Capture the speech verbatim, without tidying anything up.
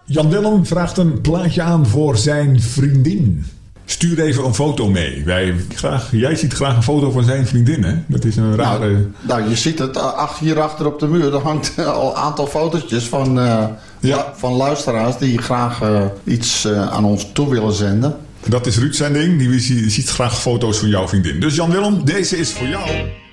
Jan Willem vraagt een plaatje aan voor zijn vriendin. Stuur even een foto mee. Wij, graag, jij ziet graag een foto van zijn vriendin, hè? Dat is een rare... Nou, nou je ziet het ach, hierachter op de muur. Er hangt al een aantal fotootjes van, uh, ja. van luisteraars die graag uh, iets uh, aan ons toe willen zenden. Dat is Ruud zijn ding. Die ziet graag foto's van jouw vriendin. Dus Jan Willem, deze is voor jou.